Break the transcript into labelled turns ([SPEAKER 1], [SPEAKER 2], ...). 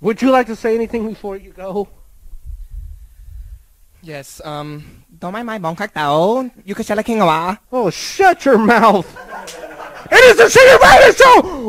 [SPEAKER 1] Would you like to say anything before you go?
[SPEAKER 2] Yes, don't mind my bong kakao. You could share a king
[SPEAKER 1] Oh, shut your mouth! It is the Senior Radio Show!